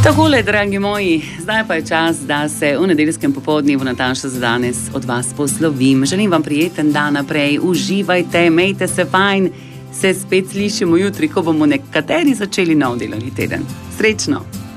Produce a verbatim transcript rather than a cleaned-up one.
Takole, dragi moji, zdaj pa je čas, da se v nedeljskem popoldnevu Nataša za danes od vas poslovim. Želim vam prijeten dan naprej, uživajte, imejte se fajn, se spet slišimo jutri, ko bomo nekateri začeli nov delovni teden. Srečno!